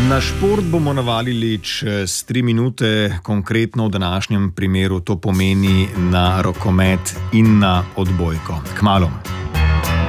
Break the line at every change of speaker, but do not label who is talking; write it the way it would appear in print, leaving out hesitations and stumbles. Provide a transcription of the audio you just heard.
Na šport bomo navalili čez 3 minute, konkretno v današnjem primeru to pomeni na rokomet in na odbojko. Kmalu.